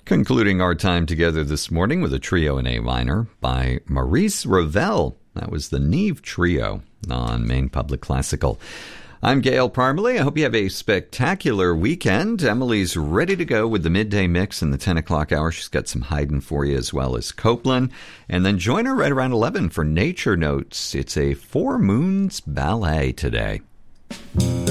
Concluding our time together this morning with a trio in A minor by Maurice Ravel. That was the Neve Trio on Maine Public Classical. I'm Gail Parmalee. I hope you have a spectacular weekend. Emily's ready to go with the midday mix in the 10 o'clock hour. She's got some Haydn for you as well as Copland. And then join her right around 11 for Nature Notes. It's a Four Moons ballet today.